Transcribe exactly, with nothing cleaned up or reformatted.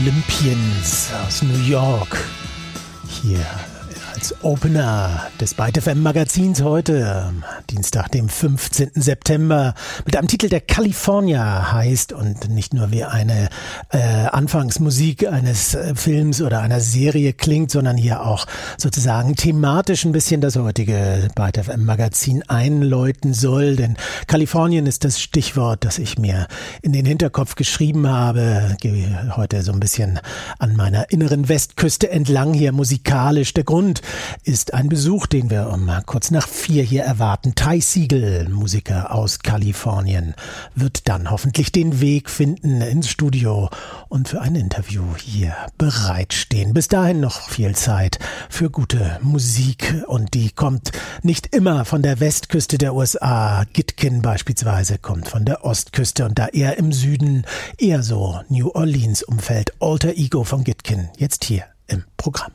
Olympians aus New York. Hier als Opener des Byte F M Magazins heute, Dienstag, dem fünfzehnten September, mit einem Titel, der California heißt und nicht nur wie eine äh, Anfangsmusik eines äh, Films oder einer Serie klingt, sondern hier auch sozusagen thematisch ein bisschen das heutige Byte F M Magazin einläuten soll, denn Kalifornien ist das Stichwort, das ich mir in den Hinterkopf geschrieben habe. Gehe heute so ein bisschen an meiner inneren Westküste entlang hier musikalisch. Der Grund ist ein Besuch, den wir um kurz nach vier hier erwarten. Ty Segall, Musiker aus Kalifornien, wird dann hoffentlich den Weg finden ins Studio und für ein Interview hier bereitstehen. Bis dahin noch viel Zeit für gute Musik und die kommt nicht immer von der Westküste der U S A. Gitkin beispielsweise kommt von der Ostküste und da eher im Süden, eher so New Orleans Umfeld. Alter Ego von Gitkin, jetzt hier im Programm.